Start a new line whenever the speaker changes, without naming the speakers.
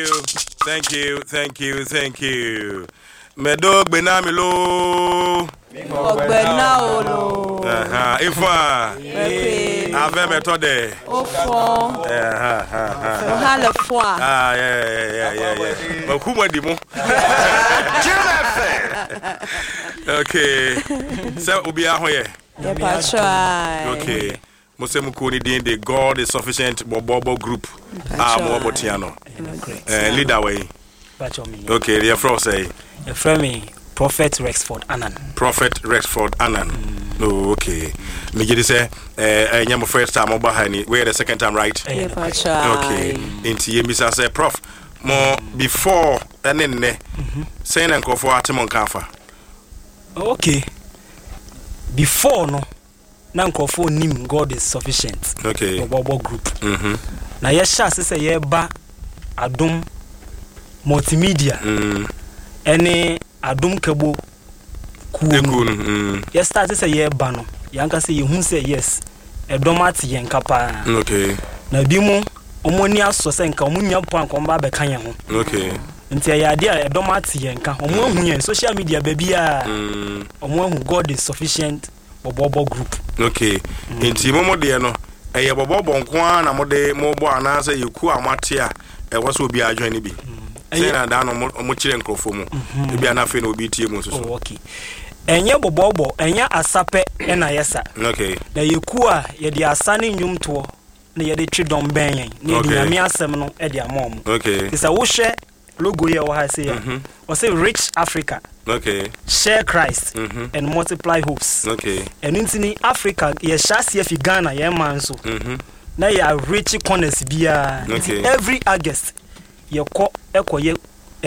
Thank you. Medo Benamilo.
Ogbenaolo.
Ifa. Ave metode.
Ofo. Ohala foa.
Yeah. Makuma dimo. Okay. So obi ahoye. Okay. Mosemuko ni din the God is sufficient Bobo group. Mobotiano. Leader way. Okay, the afro say.
Frame Prophet Rexford Annan.
Oh, okay. Me get say nyam first time oba hani. Where the second time, right? Okay. Inti yemisa say prof more before enenne. Say na nkofo atemon kanfa.
Okay. Before no na nkofo nim God is sufficient.
Okay.
Bobo group. Na ye sha say ye ba adom multimedia. Any adum kebo cool. Yes, start say ye bano. Yanka say you say yes. A domat yen kapa.
Okay.
Na bimu omoni aso se nka omunya po ankomba be kan ye ho.
Okay.
Nti ya dia a domat yen ka omo ahu yen social media baby a omo ahu God is sufficient Bobo group.
Okay. Nti momo de no eye Bobo nko na mode mo bo ana say yeku amate a e waso obi adwen ni bi. Say na da no mo chire nkrofo mu e bia na fe na obi tie mu so.
Okay. Enye bobo enya asape na yesa.
Okay.
Na yeku a ye de asane nyumto na ye de twedom benyen na ye nyame asem no e de amom.
Okay.
Isa wo hwe logo ye wo ha say ya. O say rich Africa.
Okay.
Share Christ and multiply hopes.
Okay.
And in Africa ye shasi fi Ghana ye man so. Na ye rich corners bia.
Okay.
Every August ye ko ekoye